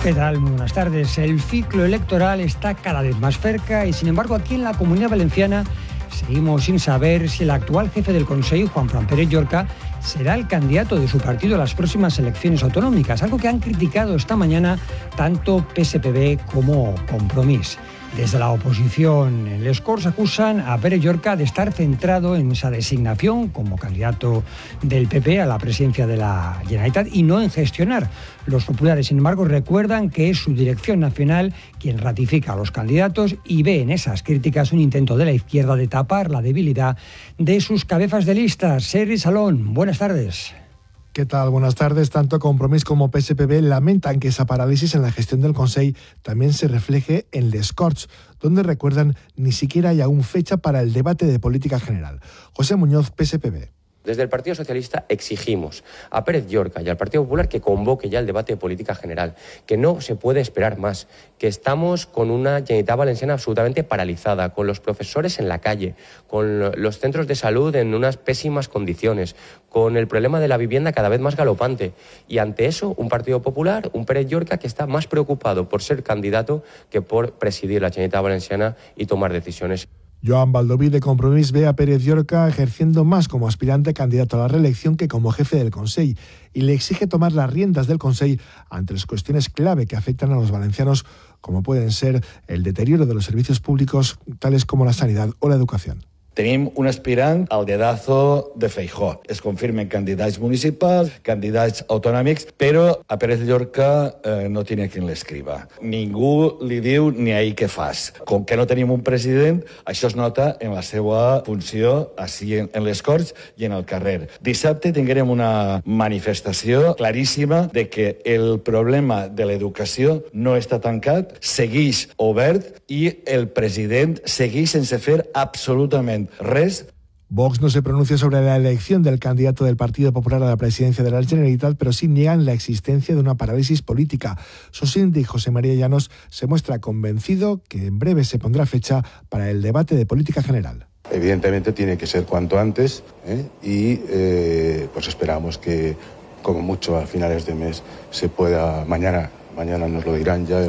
¿Qué tal? Muy buenas tardes. El ciclo electoral está cada vez más cerca y, sin embargo, aquí en la Comunidad Valenciana seguimos sin saber si el actual jefe del Consell, Juanfran Pérez Llorca, será el candidato de su partido a las próximas elecciones autonómicas, algo que han criticado esta mañana tanto PSPB como Compromís. Desde la oposición en les Corts acusan a Pérez Llorca de estar centrado en esa designación como candidato del PP a la presidencia de la Generalitat y no en gestionar. Los populares, sin embargo, recuerdan que es su dirección nacional quien ratifica a los candidatos y ve en esas críticas un intento de la izquierda de tapar la debilidad de sus cabezas de lista. Sergi Salón, buenas tardes. ¿Qué tal? Buenas tardes. Tanto Compromís como PSPB lamentan que esa parálisis en la gestión del Consell también se refleje en les Corts, donde recuerdan ni siquiera hay aún fecha para el debate de política general. José Muñoz, PSPB. Desde el Partido Socialista exigimos a Pérez Llorca y al Partido Popular que convoque ya el debate de política general, que no se puede esperar más, que estamos con una Generalitat Valenciana absolutamente paralizada, con los profesores en la calle, con los centros de salud en unas pésimas condiciones, con el problema de la vivienda cada vez más galopante. Y ante eso, un Partido Popular, un Pérez Llorca que está más preocupado por ser candidato que por presidir la Generalitat Valenciana y tomar decisiones. Joan Baldoví de Compromís ve a Pérez Llorca ejerciendo más como aspirante candidato a la reelección que como jefe del Consell y le exige tomar las riendas del Consell ante las cuestiones clave que afectan a los valencianos, como pueden ser el deterioro de los servicios públicos, tales como la sanidad o la educación. Tenim un aspirant al dedazo de Feijóo. Es confirmen candidats municipals, candidats autonòmics, però a Pérez Llorca no tiene quien l'escriva. Ningú li diu ni ahir què fas. Com que no tenim un president, això es nota en la seva funció així en les Corts i en el carrer. Dissabte tindrem una manifestació claríssima de que el problema de l'educació no està tancat, segueix obert i el president segueix sense fer absolutament res. Vox no se pronuncia sobre la elección del candidato del Partido Popular a la presidencia de la Generalitat, pero sí niegan la existencia de una parálisis política. Su síndic, José María Llanos, se muestra convencido que en breve se pondrá fecha para el debate de política general. Evidentemente tiene que ser cuanto antes y pues esperamos que como mucho a finales de mes se pueda, mañana nos lo dirán ya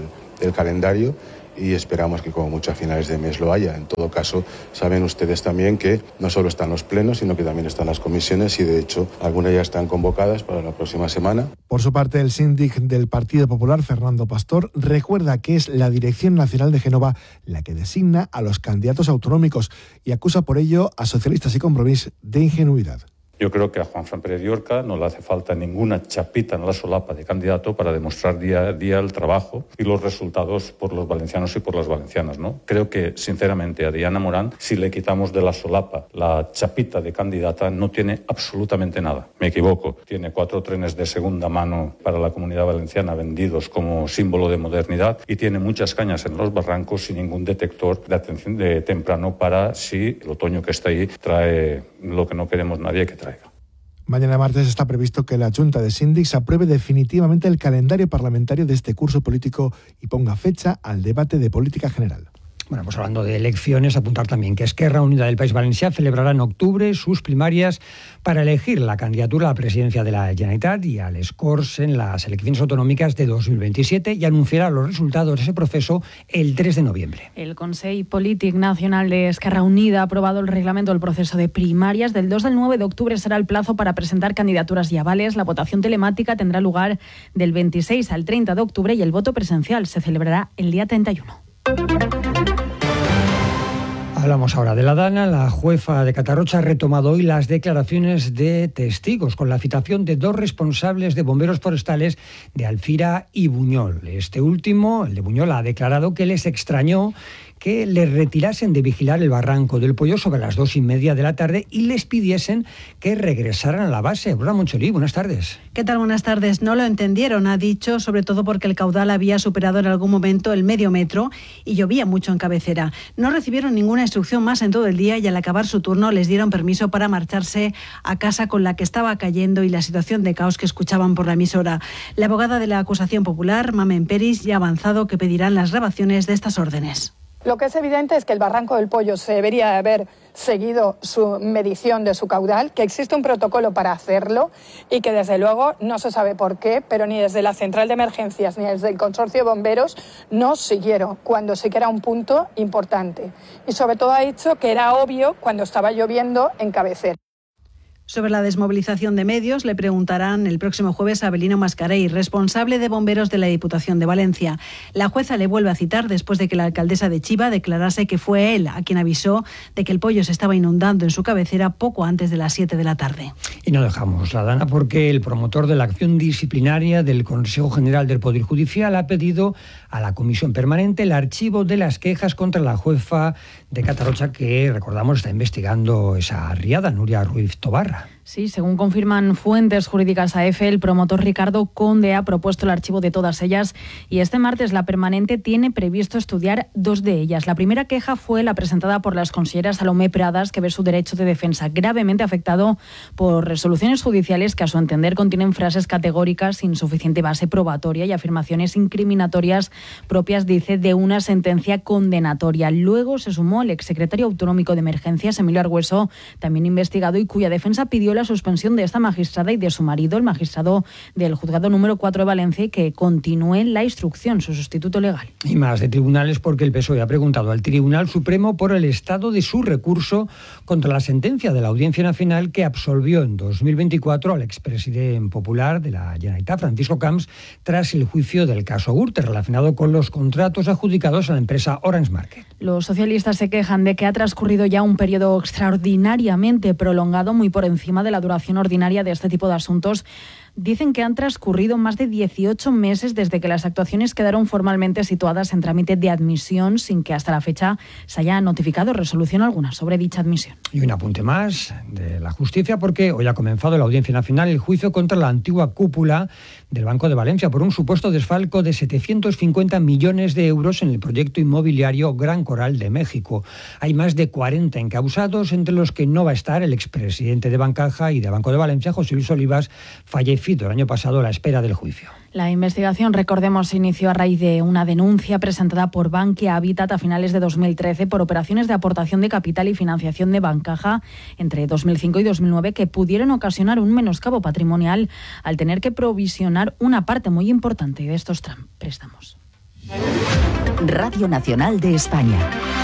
el calendario, y esperamos que como mucho a finales de mes lo haya. En todo caso, saben ustedes también que no solo están los plenos, sino que también están las comisiones y de hecho algunas ya están convocadas para la próxima semana. Por su parte, el síndic del Partido Popular, Fernando Pastor, recuerda que es la Dirección Nacional de Génova la que designa a los candidatos autonómicos y acusa por ello a socialistas y Compromís de ingenuidad. Yo creo que a Juanfran Pérez Llorca no le hace falta ninguna chapita en la solapa de candidato para demostrar día a día el trabajo y los resultados por los valencianos y por las valencianas, ¿no? Creo que, sinceramente, a Diana Morán, si le quitamos de la solapa la chapita de candidata, no tiene absolutamente nada. Me equivoco. Tiene 4 trenes de segunda mano para la Comunidad Valenciana vendidos como símbolo de modernidad y tiene muchas cañas en los barrancos sin ningún detector de atención de temprano para si el otoño que está ahí trae lo que no queremos nadie que traiga. Mañana martes está previsto que la Junta de Síndics apruebe definitivamente el calendario parlamentario de este curso político y ponga fecha al debate de política general. Bueno, pues hablando de elecciones, apuntar también que Esquerra Unida del País Valencià celebrará en octubre sus primarias para elegir la candidatura a la presidencia de la Generalitat y a les Corts en las elecciones autonómicas de 2027 y anunciará los resultados de ese proceso el 3 de noviembre. El Consell Polític Nacional de Esquerra Unida ha aprobado el reglamento del proceso de primarias. Del 2 al 9 de octubre será el plazo para presentar candidaturas y avales. La votación telemática tendrá lugar del 26 al 30 de octubre y el voto presencial se celebrará el día 31. Hablamos ahora de la Dana. La jueza de Catarrocha ha retomado hoy las declaraciones de testigos con la citación de 2 responsables de bomberos forestales de Alfira y Buñol. Este último, el de Buñol, ha declarado que les extrañó que les retirasen de vigilar el barranco del Pollo sobre las 2:30 de la tarde y les pidiesen que regresaran a la base. Aurora Moncholí, buenas tardes. ¿Qué tal? Buenas tardes. No lo entendieron, ha dicho, sobre todo porque el caudal había superado en algún momento el medio metro y llovía mucho en cabecera. No recibieron ninguna instrucción más en todo el día y al acabar su turno les dieron permiso para marcharse a casa con la que estaba cayendo y la situación de caos que escuchaban por la emisora. La abogada de la acusación popular, Mamen Peris, ya ha avanzado que pedirán las grabaciones de estas órdenes. Lo que es evidente es que el Barranco del Pollo se debería haber seguido su medición de su caudal, que existe un protocolo para hacerlo y que desde luego no se sabe por qué, pero ni desde la central de emergencias ni desde el consorcio de bomberos no siguieron, cuando sí que era un punto importante. Y sobre todo ha dicho que era obvio cuando estaba lloviendo en Cabecera. Sobre la desmovilización de medios le preguntarán el próximo jueves a Abelino Mascarell, responsable de bomberos de la Diputación de Valencia. La jueza le vuelve a citar después de que la alcaldesa de Chiva declarase que fue él a quien avisó de que el Pollo se estaba inundando en su cabecera poco antes de las 7 de la tarde. Y no dejamos la Dana porque el promotor de la acción disciplinaria del Consejo General del Poder Judicial ha pedido a la Comisión Permanente el archivo de las quejas contra la jueza de Catarocha que, recordamos, está investigando esa riada, Nuria Ruiz Tobarra. Sí, según confirman fuentes jurídicas a EFE, el promotor Ricardo Conde ha propuesto el archivo de todas ellas y este martes la Permanente tiene previsto estudiar 2 de ellas. La primera queja fue la presentada por las conselleras Salomé Pradas, que ve su derecho de defensa gravemente afectado por resoluciones judiciales que a su entender contienen frases categóricas sin suficiente base probatoria y afirmaciones incriminatorias propias, dice, de una sentencia condenatoria. Luego se sumó el exsecretario autonómico de Emergencias, Emilio Argüeso, también investigado y cuya defensa pidió la suspensión de esta magistrada y de su marido, el magistrado del juzgado número 4 de Valencia, y que continúe la instrucción, su sustituto legal. Y más de tribunales porque el PSOE ha preguntado al Tribunal Supremo por el estado de su recurso contra la sentencia de la Audiencia Nacional que absolvió en 2024 al expresidente popular de la Generalitat, Francisco Camps, tras el juicio del caso Gürtel relacionado con los contratos adjudicados a la empresa Orange Market. Los socialistas se quejan de que ha transcurrido ya un periodo extraordinariamente prolongado, muy por encima de la duración ordinaria de este tipo de asuntos. Dicen que han transcurrido más de 18 meses desde que las actuaciones quedaron formalmente situadas en trámite de admisión, sin que hasta la fecha se haya notificado resolución alguna sobre dicha admisión. Y un apunte más de la justicia, porque hoy ha comenzado en la Audiencia Nacional el juicio contra la antigua cúpula del Banco de Valencia por un supuesto desfalco de 750 millones de euros en el proyecto inmobiliario Gran Coral de México. Hay más de 40 encausados, entre los que no va a estar el expresidente de Bancaja y de Banco de Valencia, José Luis Olivas, fallecido el año pasado a la espera del juicio. La investigación, recordemos, se inició a raíz de una denuncia presentada por Bankia Habitat a finales de 2013 por operaciones de aportación de capital y financiación de Bancaja entre 2005 y 2009 que pudieron ocasionar un menoscabo patrimonial al tener que provisionar una parte muy importante de estos préstamos. Radio Nacional de España.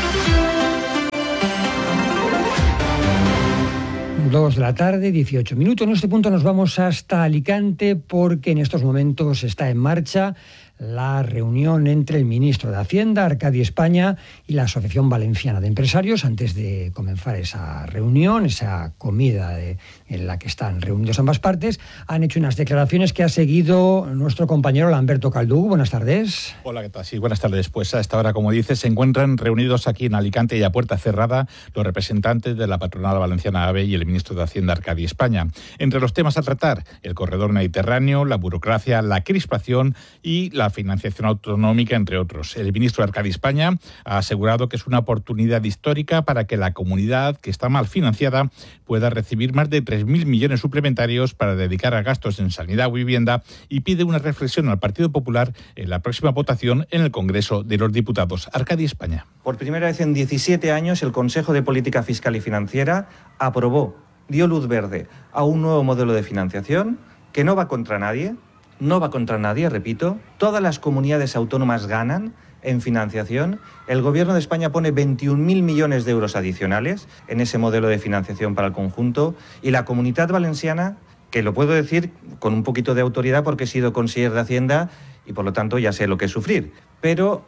2 de la tarde, 18 minutos. En este punto nos vamos hasta Alicante porque en estos momentos está en marcha la reunión entre el ministro de Hacienda, Arcadi España, y la Asociación Valenciana de Empresarios. Antes de comenzar esa reunión, esa comida en la que están reunidos ambas partes, han hecho unas declaraciones que ha seguido nuestro compañero Lamberto Caldú. Buenas tardes. Hola, ¿qué tal? Sí, buenas tardes. Pues a esta hora, como dices, se encuentran reunidos aquí en Alicante y a puerta cerrada los representantes de la patronal valenciana AVE y el ministro de Hacienda, Arcadi España. Entre los temas a tratar, el corredor mediterráneo, la burocracia, la crispación y la financiación autonómica, entre otros. El ministro Arcadi España ha asegurado que es una oportunidad histórica para que la comunidad, que está mal financiada, pueda recibir más de 3.000 millones suplementarios para dedicar a gastos en sanidad o vivienda, y pide una reflexión al Partido Popular en la próxima votación en el Congreso de los Diputados. Arcadi España. Por primera vez en 17 años, el Consejo de Política Fiscal y Financiera dio luz verde a un nuevo modelo de financiación que no va contra nadie, repito. Todas las comunidades autónomas ganan en financiación. El Gobierno de España pone 21.000 millones de euros adicionales en ese modelo de financiación para el conjunto, y la Comunitat Valenciana, que lo puedo decir con un poquito de autoridad porque he sido conseller de Hacienda y por lo tanto ya sé lo que es sufrir, pero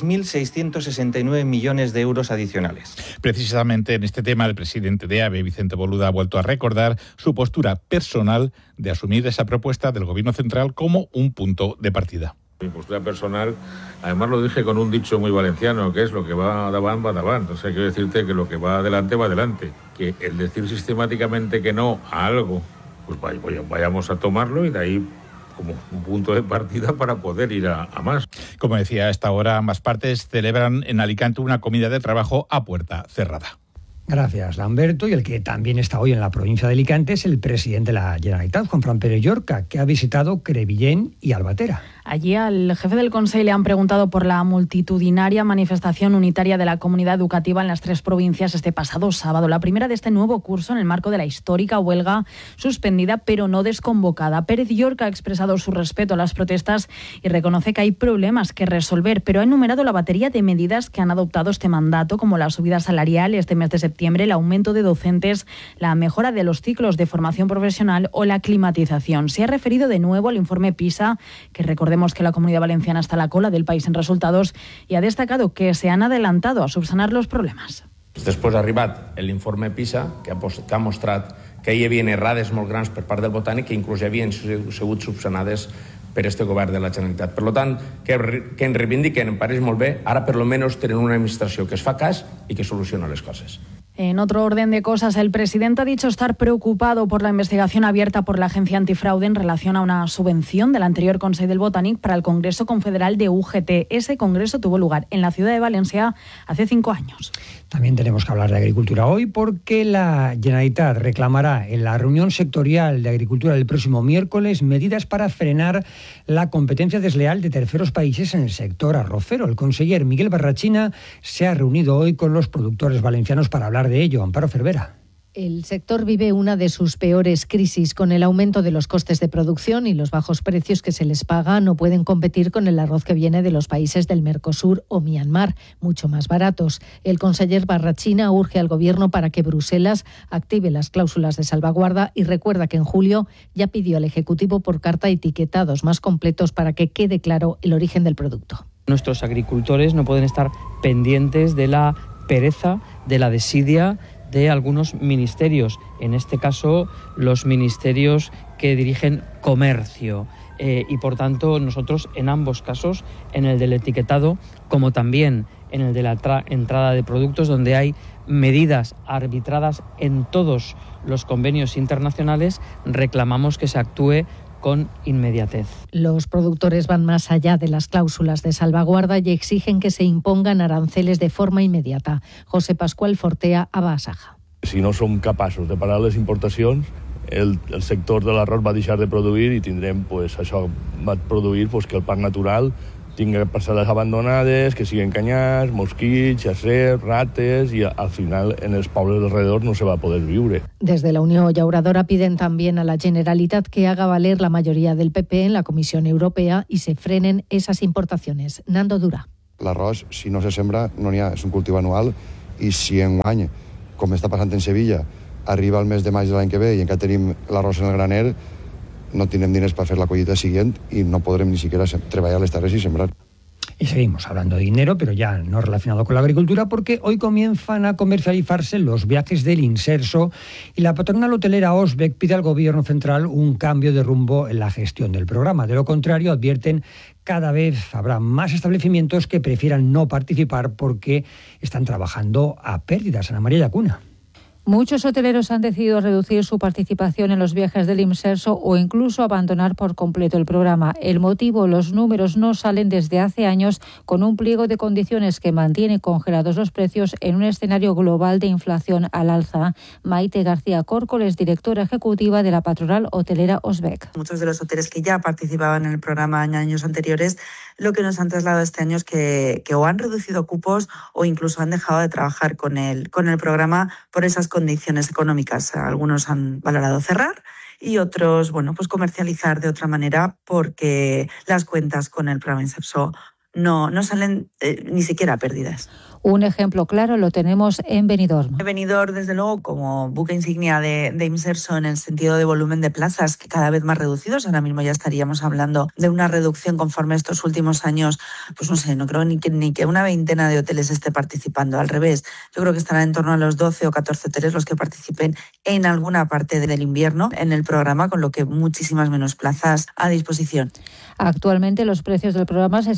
3.669 millones de euros adicionales. Precisamente en este tema, el presidente de AVE, Vicente Boluda, ha vuelto a recordar su postura personal de asumir esa propuesta del Gobierno central como un punto de partida. Mi postura personal, además lo dije con un dicho muy valenciano, que es lo que va davant, va davant. O sea, quiero decirte que lo que va adelante, va adelante. Que el decir sistemáticamente que no a algo, pues vayamos a tomarlo y de ahí como un punto de partida para poder ir a más. Como decía, a esta hora ambas partes celebran en Alicante una comida de trabajo a puerta cerrada. Gracias, Lamberto. Y el que también está hoy en la provincia de Alicante es el presidente de la Generalitat, Juan Fran Pérez Llorca, que ha visitado Crevillent y Albatera. Allí al jefe del Consell le han preguntado por la multitudinaria manifestación unitaria de la comunidad educativa en las 3 provincias este pasado sábado. La primera de este nuevo curso en el marco de la histórica huelga suspendida pero no desconvocada. Pérez Llorca ha expresado su respeto a las protestas y reconoce que hay problemas que resolver, pero ha enumerado la batería de medidas que han adoptado este mandato, como la subida salarial este mes de septiembre, el aumento de docentes, la mejora de los ciclos de formación profesional o la climatización. Se ha referido de nuevo al informe PISA, que recordemos que la Comunidad Valenciana está a la cola del país en resultados, y ha destacado que se han adelantado a subsanar los problemes. Després ha arribat l'informe PISA, que ha mostrat que hi havia errades molt grans per part del Botànic que inclús havien sigut subsanades per este govern de la Generalitat. Per tant, que ens reivindiquen, em pareix molt bé, ara per lo menos tenen una administració que es fa cas i que soluciona les coses. En otro orden de cosas, el presidente ha dicho estar preocupado por la investigación abierta por la Agencia Antifraude en relación a una subvención del anterior Consell del Botànic para el Congreso Confederal de UGT. Ese congreso tuvo lugar en la ciudad de Valencia hace 5 años. También tenemos que hablar de agricultura hoy porque la Generalitat reclamará en la reunión sectorial de agricultura del próximo miércoles medidas para frenar la competencia desleal de terceros países en el sector arrocero. El conseller Miguel Barrachina se ha reunido hoy con los productores valencianos para hablar de ello. Amparo Cervera. El sector vive una de sus peores crisis. Con el aumento de los costes de producción y los bajos precios que se les paga, no pueden competir con el arroz que viene de los países del Mercosur o Myanmar, mucho más baratos. El conseller Barrachina urge al Gobierno para que Bruselas active las cláusulas de salvaguarda y recuerda que en julio ya pidió al Ejecutivo por carta etiquetados más completos para que quede claro el origen del producto. Nuestros agricultores no pueden estar pendientes de la pereza, de la desidia de algunos ministerios, en este caso los ministerios que dirigen comercio. Y por tanto nosotros en ambos casos, en el del etiquetado como también en el de la entrada de productos, donde hay medidas arbitradas en todos los convenios internacionales, reclamamos que se actúe con inmediatez. Los productores van más allá de las cláusulas de salvaguarda y exigen que se impongan aranceles de forma inmediata. José Pascual Fortea, a Basaja. Si no som capaços de parar les importacions, el sector de l'arròs va deixar de produir i tindrem, això va produir que el parc natural tingui parcel·les abandonades, que siguin canyars, mosquits, jacers, rates, y al final en los pueblos de alrededor no se va a poder vivir. Desde la Unión Llauradora piden también a la Generalitat que haga valer la mayoría del PP en la Comisión Europea y se frenen esas importaciones. Nando Dura. L'arròs, si no se sembra, no n'hi ha, és un cultiu anual, i si enguany, com està passant en Sevilla, arriba el mes de maig de l'any que ve i encara tenim l'arròs en el graner, no tendremos dinero para hacer la collita siguiente y no podremos ni siquiera trabajar las tareas y sembrar. Y seguimos hablando de dinero, pero ya no relacionado con la agricultura, porque hoy comienzan a comercializarse los viajes del Inserso y la patronal hotelera Osbec pide al Gobierno central un cambio de rumbo en la gestión del programa. De lo contrario, advierten, cada vez habrá más establecimientos que prefieran no participar porque están trabajando a pérdidas. Ana María Yacuna. Muchos hoteleros han decidido reducir su participación en los viajes del Inserso o incluso abandonar por completo el programa. El motivo, los números no salen desde hace años con un pliego de condiciones que mantiene congelados los precios en un escenario global de inflación al alza. Maite García Córcoles, directora ejecutiva de la patronal hotelera Osbec. Muchos de los hoteles que ya participaban en el programa en años anteriores, lo que nos han trasladado este año es que o han reducido cupos o incluso han dejado de trabajar con el programa por esas condiciones económicas. Algunos han valorado cerrar y otros, pues comercializar de otra manera porque las cuentas con el programa Inserso no salen ni siquiera pérdidas. Un ejemplo claro lo tenemos en Benidorm. Benidorm, desde luego, como buque insignia de Inserso en el sentido de volumen de plazas, que cada vez más reducidos. Ahora mismo ya estaríamos hablando de una reducción conforme a estos últimos años. Pues no sé, no creo ni que una veintena de hoteles esté participando. Al revés, yo creo que estarán en torno a los 12 o 14 hoteles los que participen en alguna parte del invierno en el programa, con lo que muchísimas menos plazas a disposición. Actualmente los precios del programa se sitúan en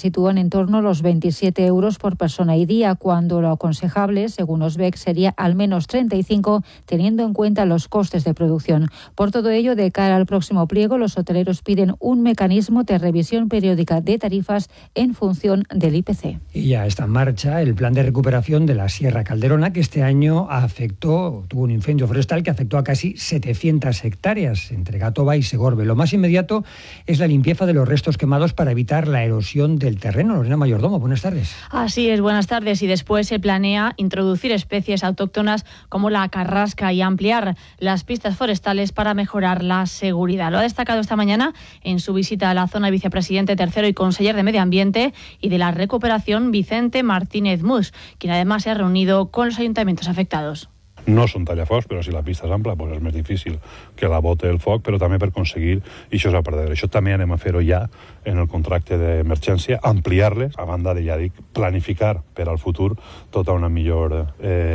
en torno a los 27 euros por persona y día, cuando lo aconsejable, según Osbec, sería al menos 35, teniendo en cuenta los costes de producción. Por todo ello, de cara al próximo pliego, los hoteleros piden un mecanismo de revisión periódica de tarifas en función del IPC. Y ya está en marcha el plan de recuperación de la Sierra Calderona, que este año tuvo un incendio forestal que afectó a casi 700 hectáreas entre Gatoba y Segorbe. Lo más inmediato es la limpieza de los restos quemados para evitar la erosión del terreno. Lorena Mayordomo, buenas tardes. Así es, buenas tardes. Y después se planea introducir especies autóctonas como la carrasca y ampliar las pistas forestales para mejorar la seguridad. Lo ha destacado esta mañana en su visita a la zona el vicepresidente tercero y conseller de Medio Ambiente y de la Recuperación, Vicente Martínez Mus, quien además se ha reunido con los ayuntamientos afectados. No són tallafocs, però si la pista és ampla és més difícil que la bote el foc, però també per aconseguir, i això és a perdre. Això també anem a fer-ho ja en el contracte d'emergència, ampliar-les, a banda de, ja dic, planificar per al futur tota una millor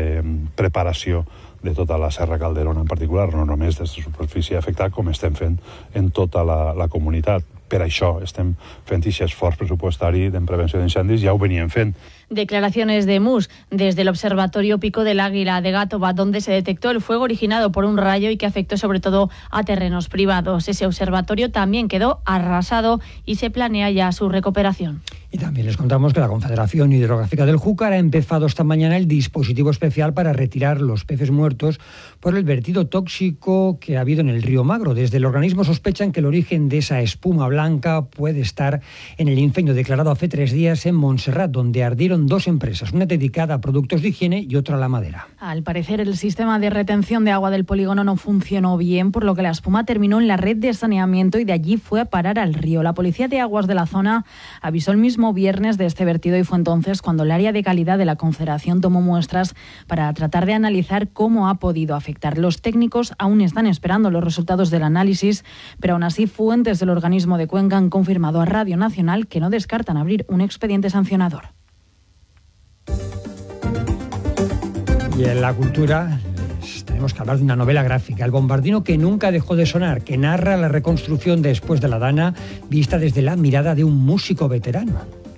preparació de tota la Serra Calderona en particular, no només des de superfície afectada, com estem fent en tota la comunitat. Per això estem fent aquest esforç pressupostari en prevenció d'incendis, ja ho veníem fent. Declaraciones de Mus desde el Observatorio Pico del Águila de Gatoba, donde se detectó el fuego originado por un rayo y que afectó sobre todo a terrenos privados. Ese observatorio también quedó arrasado y se planea ya su recuperación. Y también les contamos que la Confederación Hidrográfica del Júcar ha empezado esta mañana el dispositivo especial para retirar los peces muertos por el vertido tóxico que ha habido en el río Magro. Desde el organismo sospechan que el origen de esa espuma blanca puede estar en el incendio declarado hace 3 días en Montserrat, donde ardieron 2 empresas, una dedicada a productos de higiene y otra a la madera. Al parecer, el sistema de retención de agua del polígono no funcionó bien, por lo que la espuma terminó en la red de saneamiento y de allí fue a parar al río. La Policía de Aguas de la zona avisó el mismo viernes de este vertido y fue entonces cuando el área de calidad de la Confederación tomó muestras para tratar de analizar cómo ha podido afectar. Los técnicos aún están esperando los resultados del análisis, pero aún así fuentes del organismo de Cuenca han confirmado a Radio Nacional que no descartan abrir un expediente sancionador. Y en la cultura tenemos que hablar de una novela gráfica, El bombardino que nunca dejó de sonar, que narra la reconstrucción después de la Dana, vista desde la mirada de un músico veterano.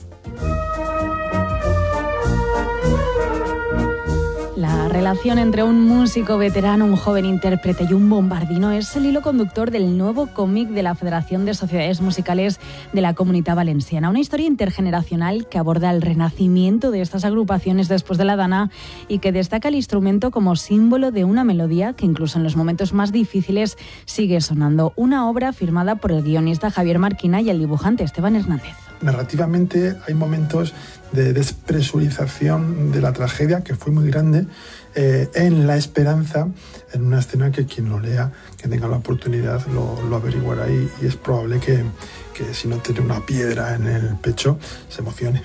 La relación entre un músico veterano, un joven intérprete y un bombardino es el hilo conductor del nuevo cómic de la Federación de Sociedades Musicales de la Comunitat Valenciana. Una historia intergeneracional que aborda el renacimiento de estas agrupaciones después de la Dana y que destaca el instrumento como símbolo de una melodía que incluso en los momentos más difíciles sigue sonando. Una obra firmada por el guionista Javier Marquina y el dibujante Esteban Hernández. Narrativamente hay momentos de despresurización de la tragedia que fue muy grande, en la esperanza, en una escena que quien lo lea, que tenga la oportunidad, lo averiguará y es probable que si no tiene una piedra en el pecho, se emocione.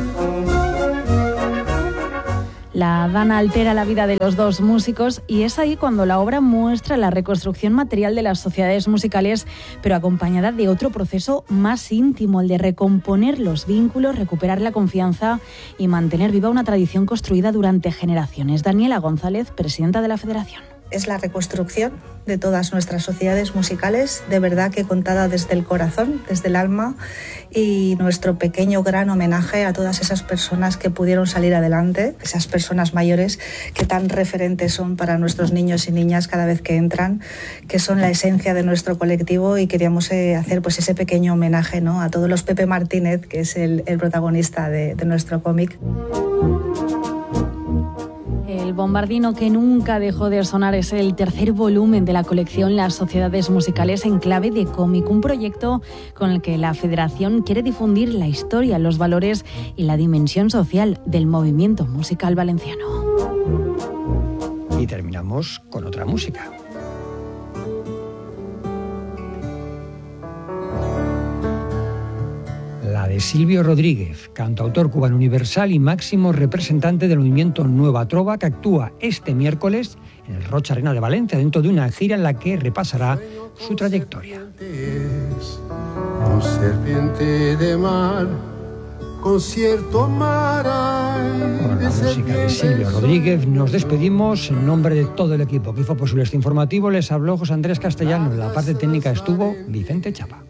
La Dana altera la vida de los dos músicos y es ahí cuando la obra muestra la reconstrucción material de las sociedades musicales, pero acompañada de otro proceso más íntimo, el de recomponer los vínculos, recuperar la confianza y mantener viva una tradición construida durante generaciones. Daniela González, presidenta de la Federación. Es la reconstrucción de todas nuestras sociedades musicales, de verdad que contada desde el corazón, desde el alma, y nuestro pequeño gran homenaje a todas esas personas que pudieron salir adelante, esas personas mayores que tan referentes son para nuestros niños y niñas cada vez que entran, que son la esencia de nuestro colectivo, y queríamos hacer pues ese pequeño homenaje, ¿no?, a todos los Pepe Martínez, que es el protagonista de nuestro cómic. El bombardino que nunca dejó de sonar es el tercer volumen de la colección Las Sociedades Musicales en clave de cómic, un proyecto con el que la Federación quiere difundir la historia, los valores y la dimensión social del movimiento musical valenciano. Y terminamos con otra música. La de Silvio Rodríguez, cantautor cubano universal y máximo representante del movimiento Nueva Trova, que actúa este miércoles en el Rocha Arena de Valencia dentro de una gira en la que repasará su trayectoria. Un serpiente de mar, con cierto mar. Con la música de Silvio Rodríguez nos despedimos en nombre de todo el equipo que hizo posible este informativo. Les habló José Andrés Castellano, en la parte técnica estuvo Vicente Chapa.